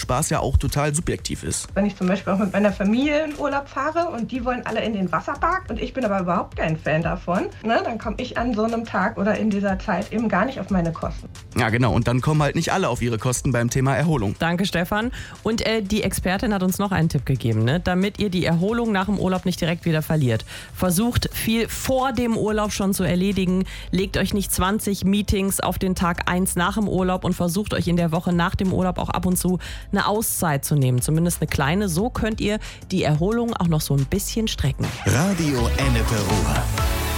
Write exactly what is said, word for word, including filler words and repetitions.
Spaß ja auch total subjektiv ist. Wenn ich zum Beispiel auch mit meiner Familie in Urlaub fahre und die wollen alle in den Wasserpark und ich bin aber überhaupt kein Fan davon, ne, dann komme ich an so einem Tag oder in dieser Zeit eben gar nicht auf meine Kosten. Ja, genau. Und dann kommen halt nicht alle auf ihre Kosten beim Thema Erholung. Danke, Stefan. Und äh, die Expertin hat uns noch einen Tipp gegeben, ne? Damit ihr die Erholung nach dem Urlaub nicht direkt wieder verliert. Versucht viel vor dem Urlaub schon zu erledigen. Legt euch nicht zwanzig Meetings auf den Tag eins nach dem Urlaub und versucht euch in der Woche nach dem Urlaub auch ab und zu eine Auszeit zu nehmen. Zumindest eine kleine. So könnt ihr die Erholung auch noch so ein bisschen strecken. Radio Ennepe Ruhr.